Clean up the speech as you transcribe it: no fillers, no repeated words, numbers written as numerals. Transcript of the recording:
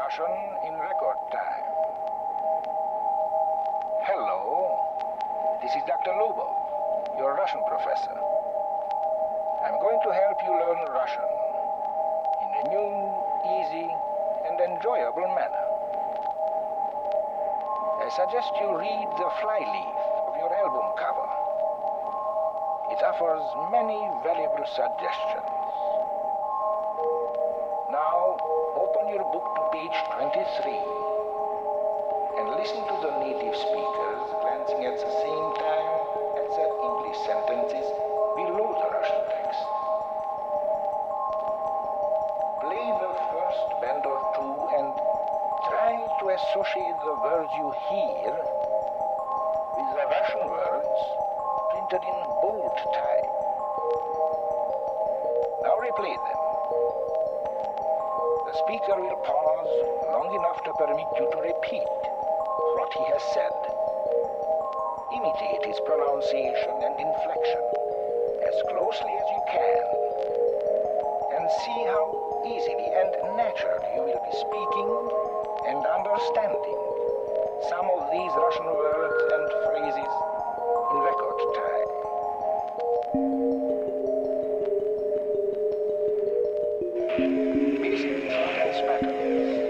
Russian in record time. Hello, this is Dr. Lubov, your Russian professor. I'm going to help you learn Russian in a new, easy, and enjoyable manner. I suggest you read the flyleaf of your album cover. It offers many valuable suggestions. Now, open your book to page 23 and listen to the native speakers glancing at the same time at the English sentences below the Russian text. Play the first band or two and try to associate the words you hear with the Russian words printed in bold type. Now replay them. The speaker will pause long enough to permit you to repeat what he has said. Imitate his pronunciation and inflection as closely as you can, and see how easily and naturally you will be speaking and understanding some of these Russian words